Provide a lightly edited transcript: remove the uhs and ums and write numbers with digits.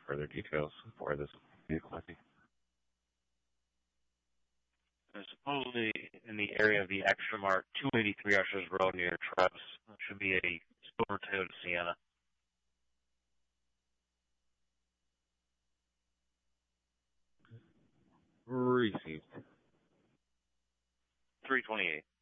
further details for this vehicle, I think. Supposedly in the area of the Extra Mart, 283 Ushers Road near Travis. That should be a silver Toyota Sienna. Received. 328.